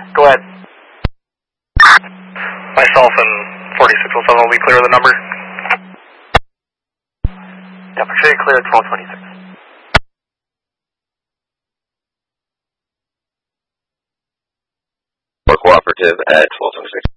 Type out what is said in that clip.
Go ahead. Myself and 4607 will be clear of the number. Yeah, for sure you're clear at 1226. For cooperative at 1226.